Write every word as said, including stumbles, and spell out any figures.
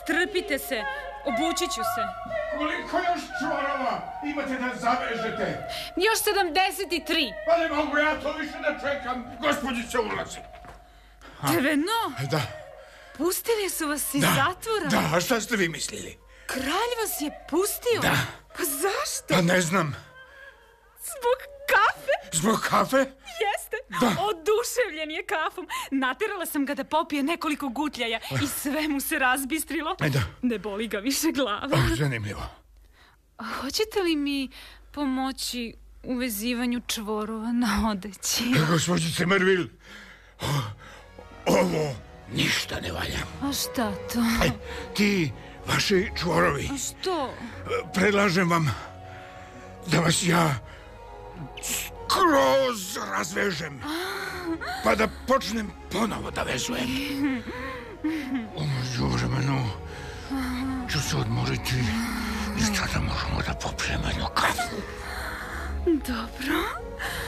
Strpite se, obući ću se. Koliko još čvorova imate da zavežete? Još sedamdeset tri. Pa ne mogu ja to više da čekam. Gospodice ulazi. Deveno? Da. Pustili su vas iz da. zatvora? Da, a šta ste vi mislili? Kralj vas je pustio? Da. Pa zašto? Pa ne znam. Zbog kafe? Zbog kafe? Jeste. Da. Oduševljen je kafom. Naterala sam ga da popije nekoliko gutljaja i sve mu se razbistrilo. Da. Ne boli ga više glava. Oh, zanimljivo. A hoćete li mi pomoći u vezivanju čvorova na odeći? Gospođice Mervil, ovo ništa ne valja. A šta to? Aj, ti, vaši čvorovi. A što? Predlažem vam da vas ja skroz razvežem, pa da počnem ponovo da vezujem. Umeđu vremenu ću se odmoriti i tada možemo da popijemo jednu kafu. Dobro.